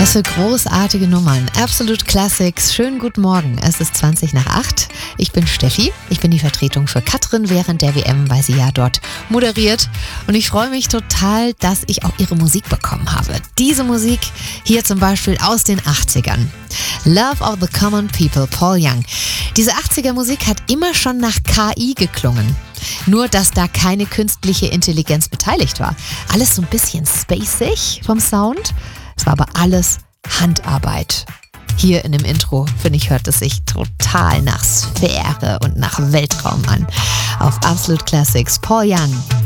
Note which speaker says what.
Speaker 1: Was für großartige Nummern. Absolute Classics. Schönen guten Morgen. Es ist 20:20. Ich bin Steffi. Ich bin die Vertretung für Katrin während der WM, weil sie ja dort moderiert. Und ich freue mich total, dass ich auch ihre Musik bekommen habe. Diese Musik hier zum Beispiel aus den 80ern. Love of the Common People, Paul Young. Diese 80er Musik hat immer schon nach KI geklungen. Nur, dass da keine künstliche Intelligenz beteiligt war. Alles so ein bisschen spacig vom Sound. Es war aber alles Handarbeit. Hier in dem Intro, finde ich, hört es sich total nach Sphäre und nach Weltraum an. Auf Absolute Classics, Paul Young.